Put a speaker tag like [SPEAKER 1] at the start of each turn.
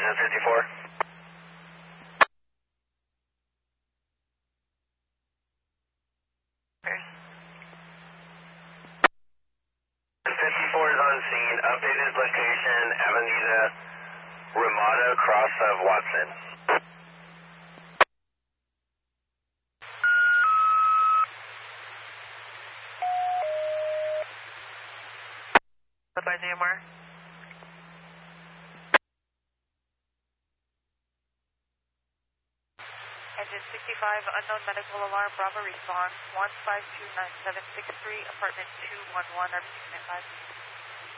[SPEAKER 1] Engine 54.
[SPEAKER 2] Okay.
[SPEAKER 1] 54 is on scene. Updated location, Avenida Ramada, cross of Watson.
[SPEAKER 2] By DMR. Engine 65, unknown medical alarm, Bravo response, 1529763, apartment 211, RBC 95.